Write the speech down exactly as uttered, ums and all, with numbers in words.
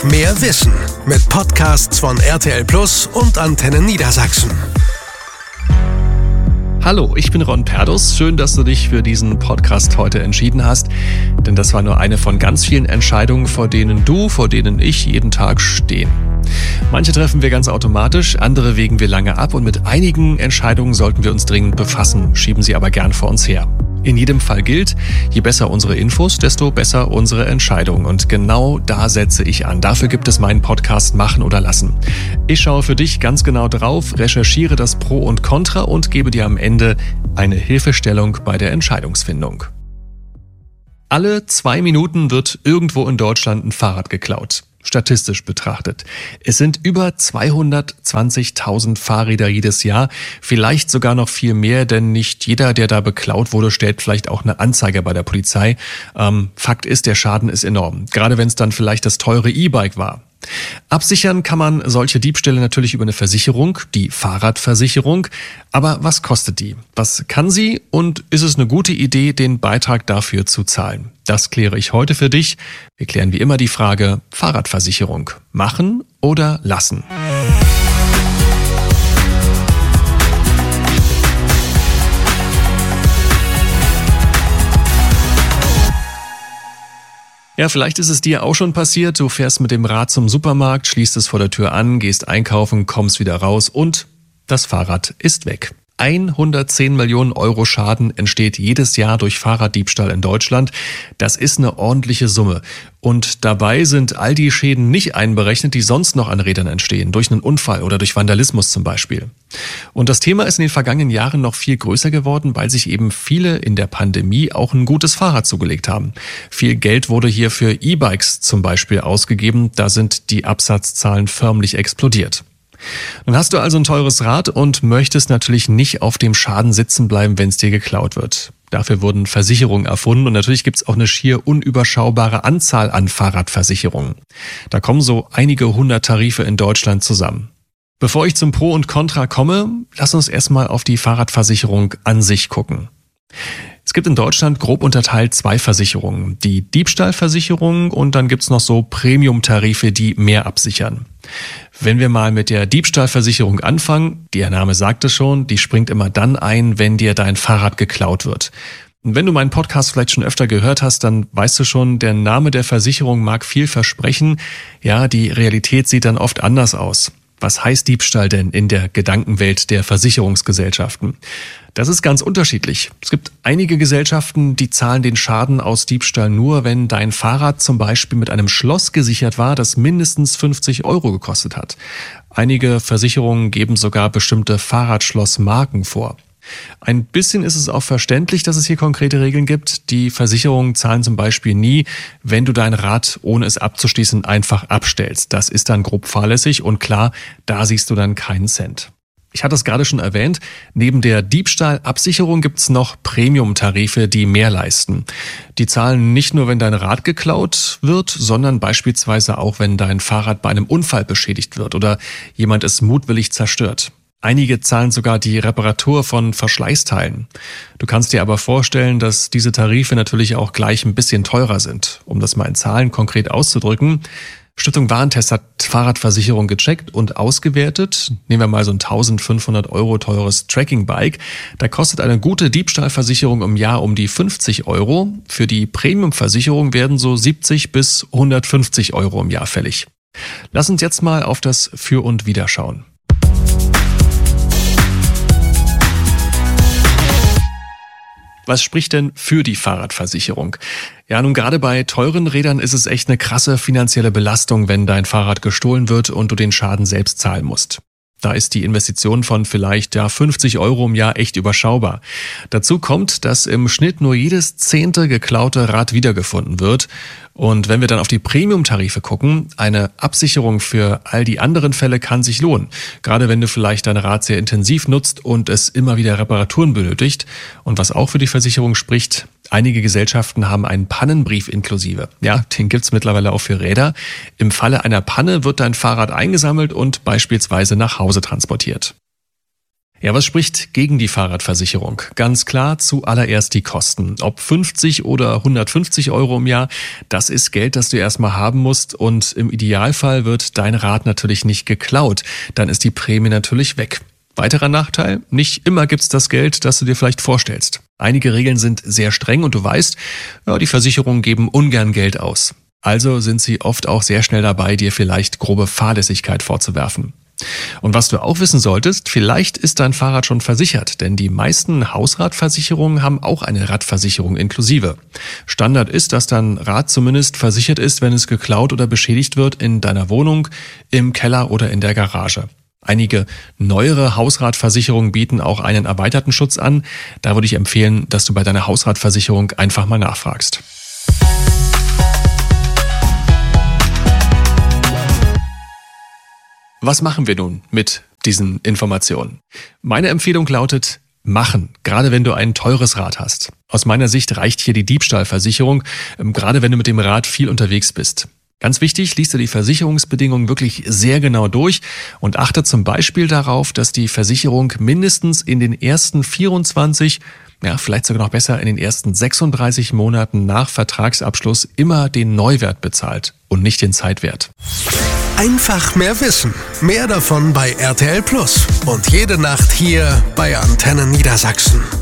Mehr Wissen mit Podcasts von R T L Plus und Antenne Niedersachsen. Hallo, ich bin Ron Perdus. Schön, dass du dich für diesen Podcast heute entschieden hast. Denn das war nur eine von ganz vielen Entscheidungen, vor denen du, vor denen ich jeden Tag stehen. Manche treffen wir ganz automatisch, andere wägen wir lange ab und mit einigen Entscheidungen sollten wir uns dringend befassen, schieben sie aber gern vor uns her. In jedem Fall gilt, je besser unsere Infos, desto besser unsere Entscheidung. Und genau da setze ich an. Dafür gibt es meinen Podcast Machen oder Lassen. Ich schaue für dich ganz genau drauf, recherchiere das Pro und Contra und gebe dir am Ende eine Hilfestellung bei der Entscheidungsfindung. Alle zwei Minuten wird irgendwo in Deutschland ein Fahrrad geklaut. Statistisch betrachtet. Es sind über zweihundertzwanzigtausend Fahrräder jedes Jahr, vielleicht sogar noch viel mehr, denn nicht jeder, der da beklaut wurde, stellt vielleicht auch eine Anzeige bei der Polizei. Ähm, Fakt ist, der Schaden ist enorm, gerade wenn es dann vielleicht das teure E-Bike war. Absichern kann man solche Diebstähle natürlich über eine Versicherung, die Fahrradversicherung. Aber was kostet die? Was kann sie? Und ist es eine gute Idee, den Beitrag dafür zu zahlen? Das kläre ich heute für dich. Wir klären wie immer die Frage Fahrradversicherung. Machen oder lassen? Ja, vielleicht ist es dir auch schon passiert, du fährst mit dem Rad zum Supermarkt, schließt es vor der Tür an, gehst einkaufen, kommst wieder raus und das Fahrrad ist weg. hundertzehn Millionen Euro Schaden entsteht jedes Jahr durch Fahrraddiebstahl in Deutschland. Das ist eine ordentliche Summe. Und dabei sind all die Schäden nicht einberechnet, die sonst noch an Rädern entstehen, durch einen Unfall oder durch Vandalismus zum Beispiel. Und das Thema ist in den vergangenen Jahren noch viel größer geworden, weil sich eben viele in der Pandemie auch ein gutes Fahrrad zugelegt haben. Viel Geld wurde hier für E-Bikes zum Beispiel ausgegeben, da sind die Absatzzahlen förmlich explodiert. Nun hast du also ein teures Rad und möchtest natürlich nicht auf dem Schaden sitzen bleiben, wenn es dir geklaut wird. Dafür wurden Versicherungen erfunden und natürlich gibt es auch eine schier unüberschaubare Anzahl an Fahrradversicherungen. Da kommen so einige hundert Tarife in Deutschland zusammen. Bevor ich zum Pro und Contra komme, lass uns erstmal auf die Fahrradversicherung an sich gucken. Es gibt in Deutschland grob unterteilt zwei Versicherungen, die Diebstahlversicherung und dann gibt's noch so Premium-Tarife, die mehr absichern. Wenn wir mal mit der Diebstahlversicherung anfangen, der Name sagt es schon, die springt immer dann ein, wenn dir dein Fahrrad geklaut wird. Und wenn du meinen Podcast vielleicht schon öfter gehört hast, dann weißt du schon, der Name der Versicherung mag viel versprechen. Ja, die Realität sieht dann oft anders aus. Was heißt Diebstahl denn in der Gedankenwelt der Versicherungsgesellschaften? Das ist ganz unterschiedlich. Es gibt einige Gesellschaften, die zahlen den Schaden aus Diebstahl nur, wenn dein Fahrrad zum Beispiel mit einem Schloss gesichert war, das mindestens fünfzig Euro gekostet hat. Einige Versicherungen geben sogar bestimmte Fahrradschlossmarken vor. Ein bisschen ist es auch verständlich, dass es hier konkrete Regeln gibt. Die Versicherungen zahlen zum Beispiel nie, wenn du dein Rad, ohne es abzuschließen, einfach abstellst. Das ist dann grob fahrlässig und klar, da siehst du dann keinen Cent. Ich hatte es gerade schon erwähnt, neben der Diebstahlabsicherung gibt es noch Premium-Tarife, die mehr leisten. Die zahlen nicht nur, wenn dein Rad geklaut wird, sondern beispielsweise auch, wenn dein Fahrrad bei einem Unfall beschädigt wird oder jemand es mutwillig zerstört. Einige zahlen sogar die Reparatur von Verschleißteilen. Du kannst dir aber vorstellen, dass diese Tarife natürlich auch gleich ein bisschen teurer sind. Um das mal in Zahlen konkret auszudrücken: Stiftung Warentest hat Fahrradversicherung gecheckt und ausgewertet. Nehmen wir mal so ein eintausendfünfhundert Euro teures Tracking-Bike. Da kostet eine gute Diebstahlversicherung im Jahr um die fünfzig Euro. Für die Premium-Versicherung werden so siebzig bis hundertfünfzig Euro im Jahr fällig. Lass uns jetzt mal auf das Für und Wider schauen. Was spricht denn für die Fahrradversicherung? Ja, nun gerade bei teuren Rädern ist es echt eine krasse finanzielle Belastung, wenn dein Fahrrad gestohlen wird und du den Schaden selbst zahlen musst. Da ist die Investition von vielleicht ja fünfzig Euro im Jahr echt überschaubar. Dazu kommt, dass im Schnitt nur jedes zehnte geklaute Rad wiedergefunden wird. Und wenn wir dann auf die Premium-Tarife gucken, eine Absicherung für all die anderen Fälle kann sich lohnen. Gerade wenn du vielleicht dein Rad sehr intensiv nutzt und es immer wieder Reparaturen benötigt. Und was auch für die Versicherung spricht, einige Gesellschaften haben einen Pannenbrief inklusive. Ja, den gibt's mittlerweile auch für Räder. Im Falle einer Panne wird dein Fahrrad eingesammelt und beispielsweise nach Hause transportiert. Ja, was spricht gegen die Fahrradversicherung? Ganz klar, zuallererst die Kosten. Ob fünfzig oder hundertfünfzig Euro im Jahr, das ist Geld, das du erstmal haben musst und im Idealfall wird dein Rad natürlich nicht geklaut. Dann ist die Prämie natürlich weg. Weiterer Nachteil, nicht immer gibt's das Geld, das du dir vielleicht vorstellst. Einige Regeln sind sehr streng und du weißt, ja, die Versicherungen geben ungern Geld aus. Also sind sie oft auch sehr schnell dabei, dir vielleicht grobe Fahrlässigkeit vorzuwerfen. Und was du auch wissen solltest, vielleicht ist dein Fahrrad schon versichert, denn die meisten Hausratversicherungen haben auch eine Radversicherung inklusive. Standard ist, dass dein Rad zumindest versichert ist, wenn es geklaut oder beschädigt wird in deiner Wohnung, im Keller oder in der Garage. Einige neuere Hausratversicherungen bieten auch einen erweiterten Schutz an. Da würde ich empfehlen, dass du bei deiner Hausratversicherung einfach mal nachfragst. Was machen wir nun mit diesen Informationen? Meine Empfehlung lautet, machen, gerade wenn du ein teures Rad hast. Aus meiner Sicht reicht hier die Diebstahlversicherung, gerade wenn du mit dem Rad viel unterwegs bist. Ganz wichtig, liest du die Versicherungsbedingungen wirklich sehr genau durch und achte zum Beispiel darauf, dass die Versicherung mindestens in den ersten vierundzwanzig, ja vielleicht sogar noch besser in den ersten sechsunddreißig Monaten nach Vertragsabschluss immer den Neuwert bezahlt und nicht den Zeitwert. Einfach mehr wissen. Mehr davon bei R T L Plus. Und jede Nacht hier bei Antenne Niedersachsen.